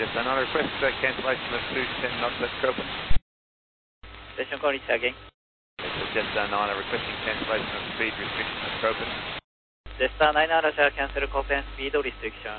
Jetstar 9 request cancellation of 210 knots at Copen. Station call is again. Jetstar 9 requesting cancellation of speed restriction at Copen. Jetstar 9 Russia cancel Copen speed restriction.